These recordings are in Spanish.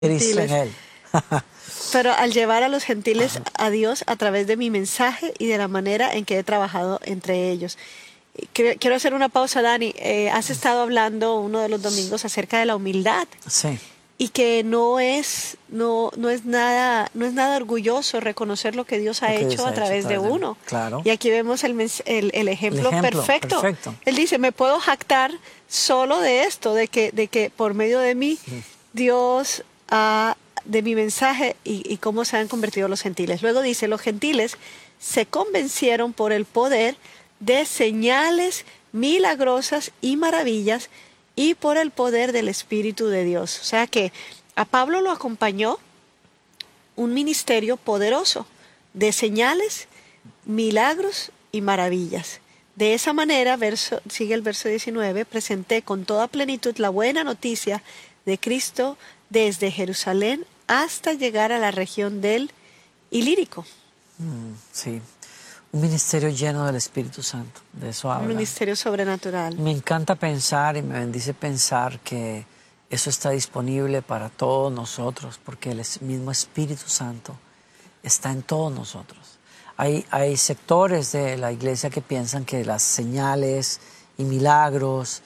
Cristo en gentiles, él. pero al llevar a los gentiles a Dios a través de mi mensaje y de la manera en que he trabajado entre ellos. Quiero hacer una pausa, Dani. Has estado hablando uno de los domingos acerca de la humildad Sí, y que no es nada orgulloso reconocer lo que Dios ha lo que Dios hecho a ha hecho a través de través de mí. uno. Claro. Y aquí vemos el ejemplo perfecto. perfecto. Él dice, me puedo jactar solo de esto, de que por medio de mí Dios de mi mensaje y cómo se han convertido los gentiles. Luego dice, los gentiles se convencieron por el poder de señales milagrosas y maravillas y por el poder del Espíritu de Dios. O sea que a Pablo lo acompañó un ministerio poderoso de señales, milagros y maravillas. De esa manera, sigue el verso 19, presenté con toda plenitud la buena noticia de Cristo desde Jerusalén hasta llegar a la región del Ilírico. Sí, un ministerio lleno del Espíritu Santo, de eso Un habla. ministerio sobrenatural. Me encanta pensar y me bendice pensar que eso está disponible para todos nosotros, porque el mismo Espíritu Santo está en todos nosotros. Hay sectores de la iglesia que piensan que las señales y milagros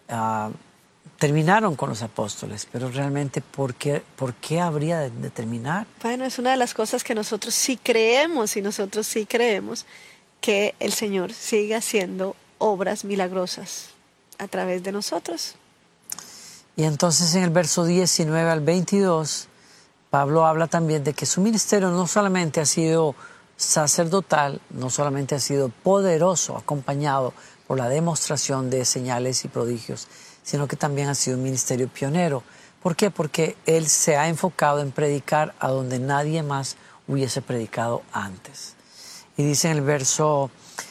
terminaron con los apóstoles, pero realmente ¿por qué habría de terminar? Bueno, es una de las cosas que nosotros sí creemos, y nosotros sí creemos que el Señor sigue haciendo obras milagrosas a través de nosotros. Y entonces en el verso 19 al 22, Pablo habla también de que su ministerio no solamente ha sido sacerdotal, no solamente ha sido poderoso, acompañado por la demostración de señales y prodigios, sino que también ha sido un ministerio pionero. ¿Por qué? Porque él se ha enfocado en predicar a donde nadie más hubiese predicado antes. Y dice en el verso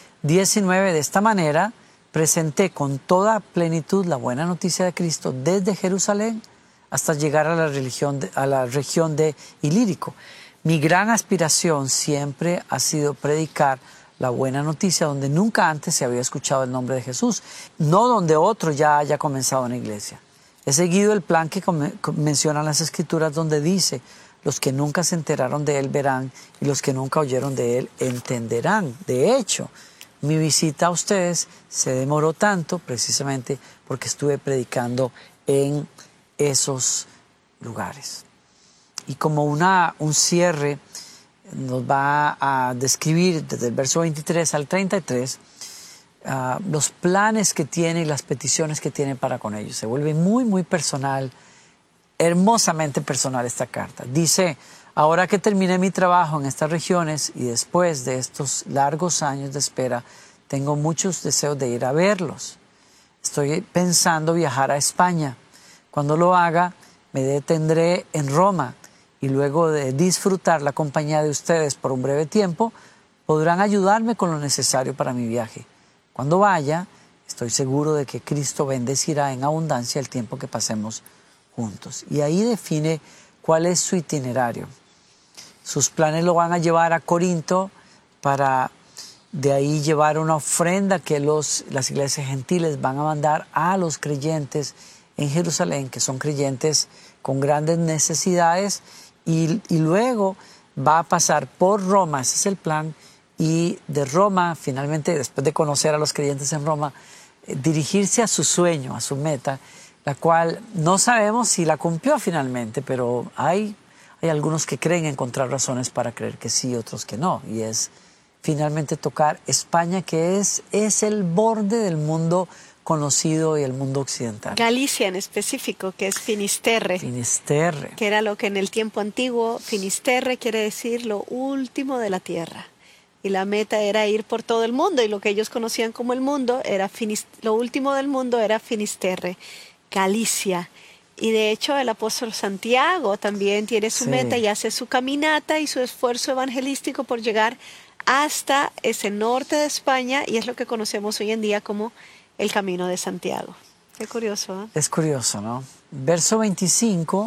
19, de esta manera, presenté con toda plenitud la buena noticia de Cristo desde Jerusalén hasta llegar a la región de Ilírico. Mi gran aspiración siempre ha sido predicar la buena noticia donde nunca antes se había escuchado el nombre de Jesús, no donde otro ya haya comenzado una iglesia. He seguido el plan que mencionan las Escrituras donde dice, los que nunca se enteraron de él verán y los que nunca oyeron de él entenderán. De hecho, mi visita a ustedes se demoró tanto precisamente porque estuve predicando en esos lugares. Y como un cierre, nos va a describir desde el verso 23 al 33 los planes que tiene y las peticiones que tiene para con ellos. Se vuelve muy, muy personal, hermosamente personal esta carta. Dice, ahora que terminé mi trabajo en estas regiones y después de estos largos años de espera, tengo muchos deseos de ir a verlos. Estoy pensando viajar a España. Cuando lo haga, me detendré en Roma y luego de disfrutar la compañía de ustedes por un breve tiempo, podrán ayudarme con lo necesario para mi viaje. Cuando vaya, estoy seguro de que Cristo bendecirá en abundancia el tiempo que pasemos juntos. Y ahí define cuál es su itinerario. Sus planes lo van a llevar a Corinto para de ahí llevar una ofrenda que las iglesias gentiles van a mandar a los creyentes en Jerusalén, que son creyentes con grandes necesidades, y luego va a pasar por Roma, ese es el plan, y de Roma, finalmente, después de conocer a los creyentes en Roma, dirigirse a su sueño, a su meta, la cual no sabemos si la cumplió finalmente, pero hay algunos que creen encontrar razones para creer que sí, otros que no, y es finalmente tocar España, que es el borde del mundo conocido y el mundo occidental. Galicia en específico, que es Finisterre. Finisterre. Que era lo que en el tiempo antiguo, Finisterre quiere decir lo último de la tierra. Y la meta era ir por todo el mundo, y lo que ellos conocían como el mundo, lo último del mundo era Finisterre, Galicia. Y de hecho el apóstol Santiago también tiene su meta y hace su caminata y su esfuerzo evangelístico por llegar hasta ese norte de España, y es lo que conocemos hoy en día como el Camino de Santiago. Qué curioso, ¿eh? Es curioso, ¿no? Verso 25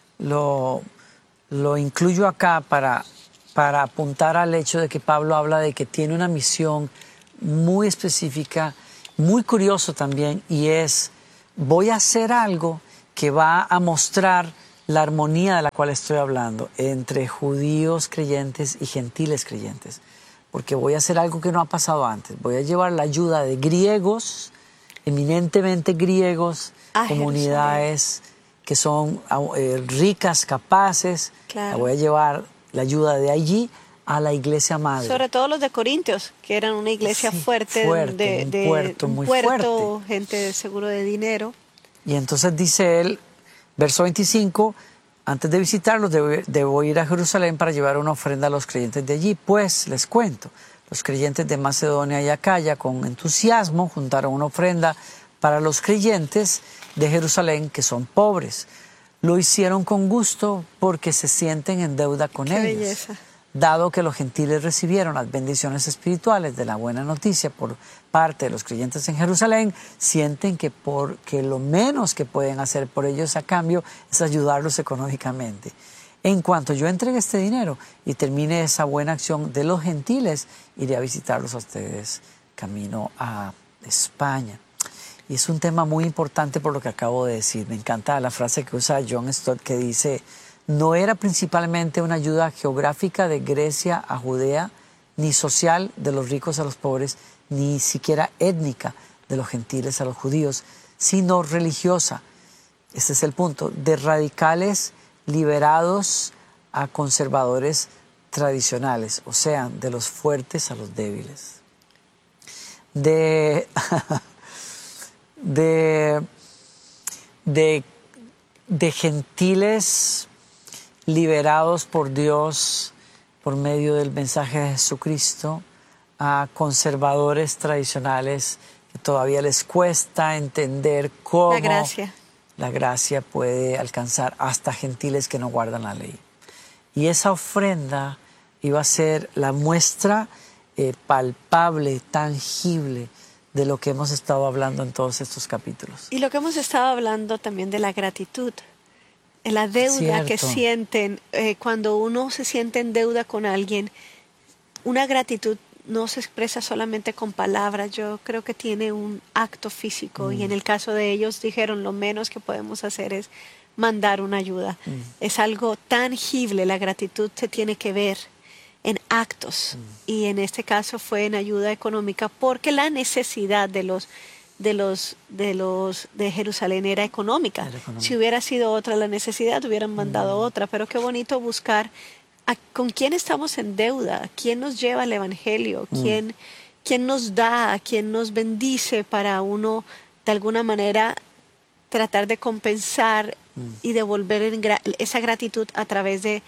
lo incluyo acá para apuntar al hecho de que Pablo habla de que tiene una misión muy específica, muy curioso también, y es, voy a hacer algo que va a mostrar la armonía de la cual estoy hablando entre judíos creyentes y gentiles creyentes. Porque voy a hacer algo que no ha pasado antes. Voy a llevar la ayuda de griegos, eminentemente griegos, comunidades que son ricas, capaces. Claro. Voy a llevar la ayuda de allí a la iglesia madre. Sobre todo los de Corintios, que eran una iglesia fuerte, un puerto, gente seguro de dinero. Y entonces dice él, verso 25, antes de visitarlos debo ir a Jerusalén para llevar una ofrenda a los creyentes de allí. Pues les cuento, los creyentes de Macedonia y Acaya con entusiasmo juntaron una ofrenda para los creyentes de Jerusalén que son pobres. Lo hicieron con gusto porque se sienten en deuda con ellos. Qué belleza. Dado que los gentiles recibieron las bendiciones espirituales de la buena noticia por parte de los creyentes en Jerusalén, sienten que lo menos que pueden hacer por ellos a cambio es ayudarlos económicamente. En cuanto yo entregue este dinero y termine esa buena acción de los gentiles, iré a visitarlos a ustedes camino a España. Y es un tema muy importante por lo que acabo de decir. Me encanta la frase que usa John Stott que dice: no era principalmente una ayuda geográfica de Grecia a Judea, ni social de los ricos a los pobres, ni siquiera étnica de los gentiles a los judíos, sino religiosa. Este es el punto, de radicales liberados a conservadores tradicionales, o sea, de los fuertes a los débiles. De gentiles liberados por Dios por medio del mensaje de Jesucristo a conservadores tradicionales que todavía les cuesta entender cómo la gracia puede alcanzar hasta gentiles que no guardan la ley. Y esa ofrenda iba a ser la muestra palpable, tangible de lo que hemos estado hablando en todos estos capítulos. Y lo que hemos estado hablando también de la gratitud. La deuda que sienten cuando uno se siente en deuda con alguien. Una gratitud no se expresa solamente con palabras, yo creo que tiene un acto físico y en el caso de ellos dijeron lo menos que podemos hacer es mandar una ayuda. Es algo tangible, la gratitud se tiene que ver en actos y en este caso fue en ayuda económica porque la necesidad de Jerusalén era económica. Si hubiera sido otra la necesidad, hubieran mandado otra. Pero qué bonito buscar con quién estamos en deuda, quién nos lleva al Evangelio, quién nos da, quién nos bendice para uno, de alguna manera, tratar de compensar y devolver esa gratitud a través de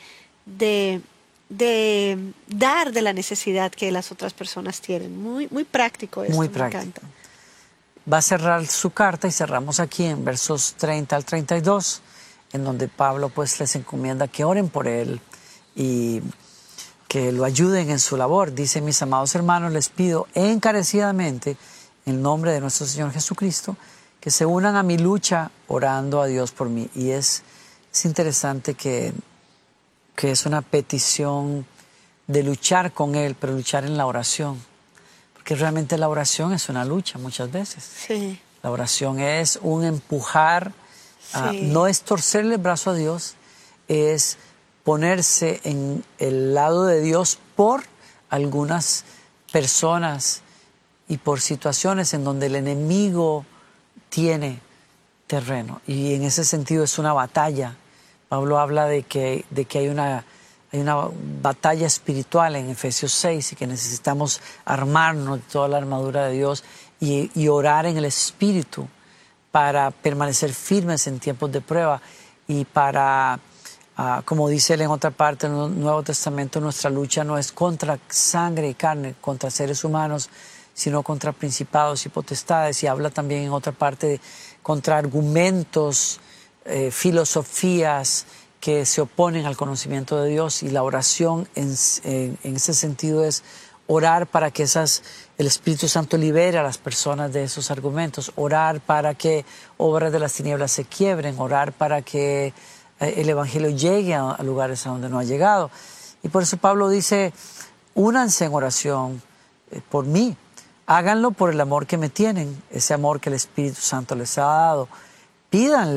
dar de la necesidad que las otras personas tienen. Muy, muy práctico esto, muy me práctico. encanta. Va a cerrar su carta y cerramos aquí en versos 30 al 32, en donde Pablo pues les encomienda que oren por él y que lo ayuden en su labor. Dice: mis amados hermanos, les pido encarecidamente en el nombre de nuestro Señor Jesucristo que se unan a mi lucha orando a Dios por mí. Y es interesante que es una petición de luchar con Él, pero luchar en la oración. Porque realmente la oración es una lucha muchas veces. Sí. La oración es un empujar, no es torcerle el brazo a Dios, es ponerse en el lado de Dios por algunas personas y por situaciones en donde el enemigo tiene terreno. Y en ese sentido es una batalla. Pablo habla de que hay una batalla espiritual en Efesios 6 y que necesitamos armarnos de toda la armadura de Dios y orar en el Espíritu para permanecer firmes en tiempos de prueba y para, como dice él en otra parte en el Nuevo Testamento, nuestra lucha no es contra sangre y carne, contra seres humanos, sino contra principados y potestades, y habla también en otra parte contra argumentos, filosofías que se oponen al conocimiento de Dios. Y la oración en ese sentido es orar para que el Espíritu Santo libere a las personas de esos argumentos, orar para que obras de las tinieblas se quiebren, orar para que el Evangelio llegue a lugares a donde no ha llegado. Y por eso Pablo dice: únanse en oración por mí, háganlo por el amor que me tienen, ese amor que el Espíritu Santo les ha dado. Pídanle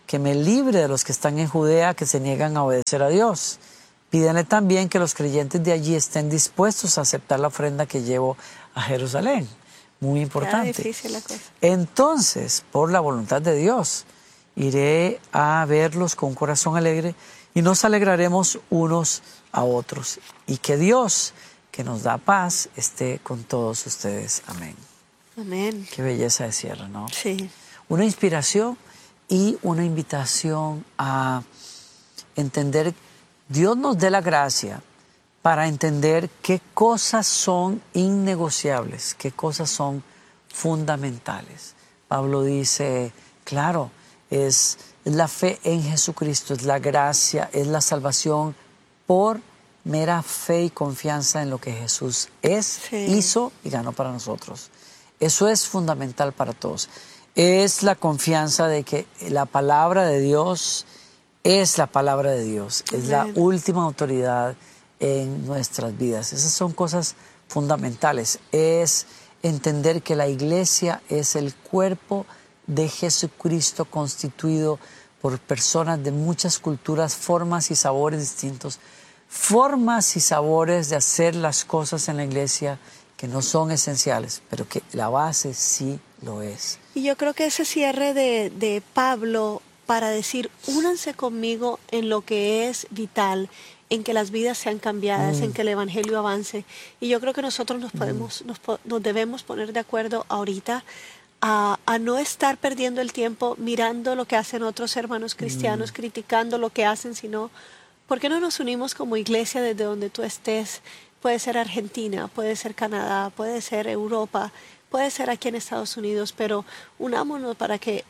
que me libre de los que están en Judea, que se niegan a obedecer a Dios. Pídanle también que los creyentes de allí estén dispuestos a aceptar la ofrenda que llevo a Jerusalén. Muy importante. Está difícil la cosa. Entonces, por la voluntad de Dios, iré a verlos con un corazón alegre y nos alegraremos unos a otros. Y que Dios, que nos da paz, esté con todos ustedes. Amén. Amén. Qué belleza de cierre, ¿no? Sí. Una inspiración y una invitación a entender. Dios nos dé la gracia para entender qué cosas son innegociables, qué cosas son fundamentales. Pablo dice, claro, es la fe en Jesucristo, es la gracia, es la salvación por mera fe y confianza en lo que Jesús es, Sí. hizo y ganó para nosotros. Eso es fundamental para todos. Es la confianza de que la palabra de Dios es la palabra de Dios, es la Amén. última autoridad en nuestras vidas. Esas son cosas fundamentales. Es entender que la iglesia es el cuerpo de Jesucristo constituido por personas de muchas culturas, formas y sabores distintos. Formas y sabores de hacer las cosas en la iglesia que no son esenciales, pero que la base sí lo es. Y yo creo que ese cierre de Pablo para decir, únanse conmigo en lo que es vital, en que las vidas sean cambiadas, en que el evangelio avance. Y yo creo que nosotros nos debemos poner de acuerdo ahorita a no estar perdiendo el tiempo mirando lo que hacen otros hermanos cristianos, criticando lo que hacen, sino, ¿por qué no nos unimos como iglesia desde donde tú estés? Puede ser Argentina, puede ser Canadá, puede ser Europa, puede ser aquí en Estados Unidos, pero unámonos para que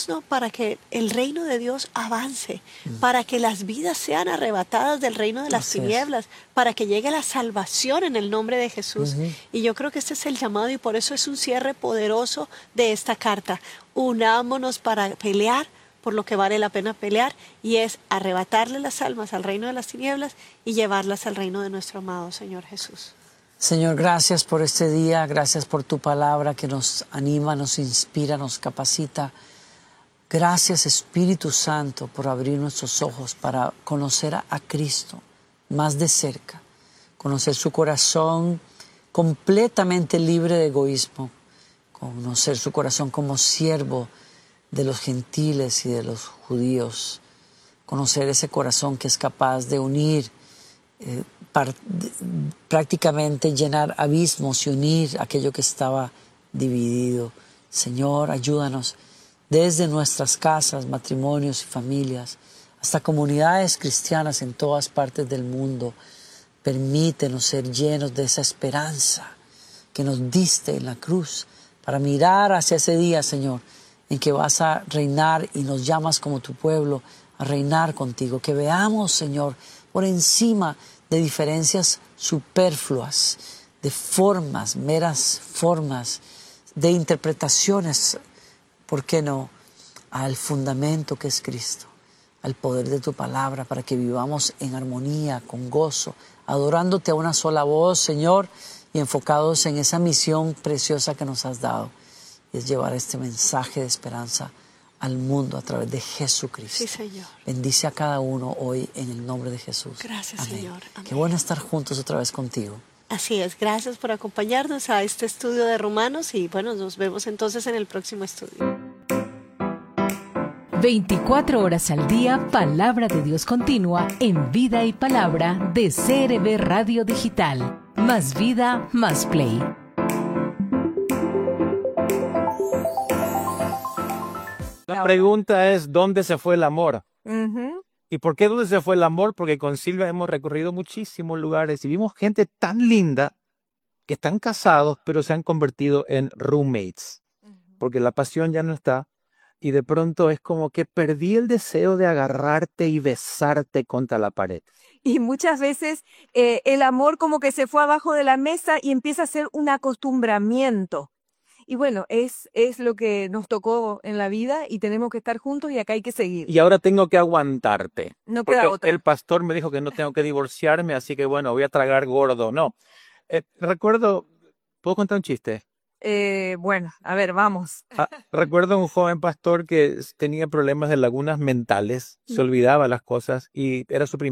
el reino de Dios avance, para que las vidas sean arrebatadas del reino de las Así es. tinieblas, para que llegue la salvación en el nombre de Jesús. Y yo creo que este es el llamado y por eso es un cierre poderoso de esta carta. Unámonos para pelear por lo que vale la pena pelear, y es arrebatarle las almas al reino de las tinieblas y llevarlas al reino de nuestro amado Señor Jesús. Señor, gracias por este día, gracias por tu palabra que nos anima, nos inspira, nos capacita. Gracias, Espíritu Santo, por abrir nuestros ojos para conocer a Cristo más de cerca, conocer su corazón completamente libre de egoísmo, conocer su corazón como siervo de los gentiles y de los judíos, conocer ese corazón que es capaz de unir, prácticamente llenar abismos y unir aquello que estaba dividido. Señor, ayúdanos desde nuestras casas, matrimonios y familias, hasta comunidades cristianas en todas partes del mundo. Permítenos ser llenos de esa esperanza que nos diste en la cruz, para mirar hacia ese día, Señor, en que vas a reinar y nos llamas como tu pueblo a reinar contigo. Que veamos, Señor, por encima de diferencias superfluas, de formas, meras formas, de interpretaciones, ¿por qué no?, al fundamento que es Cristo, al poder de tu palabra, para que vivamos en armonía, con gozo, adorándote a una sola voz, Señor, y enfocados en esa misión preciosa que nos has dado, y es llevar este mensaje de esperanza al mundo a través de Jesucristo. Sí, Señor. Bendice a cada uno hoy en el nombre de Jesús. Gracias, Amén. Señor. Amén. Qué bueno estar juntos otra vez contigo. Así es, gracias por acompañarnos a este estudio de Romanos y bueno, nos vemos entonces en el próximo estudio. 24 horas al día, Palabra de Dios continua en Vida y Palabra de CRB Radio Digital. Más vida, más play. La pregunta es, ¿dónde se fue el amor? ¿Y por qué dónde se fue el amor? Porque con Silvia hemos recorrido muchísimos lugares y vimos gente tan linda que están casados, pero se han convertido en roommates. Porque la pasión ya no está y de pronto es como que perdí el deseo de agarrarte y besarte contra la pared. Y muchas veces el amor como que se fue abajo de la mesa y empieza a ser un acostumbramiento. Y bueno, es lo que nos tocó en la vida y tenemos que estar juntos y acá hay que seguir. Y ahora tengo que aguantarte. No queda Porque otra. el pastor me dijo que no tengo que divorciarme, así que bueno, voy a tragar gordo. No. Recuerdo, ¿puedo contar un chiste? bueno, a ver, vamos. Recuerdo un joven pastor que tenía problemas de lagunas mentales, se olvidaba las cosas y era su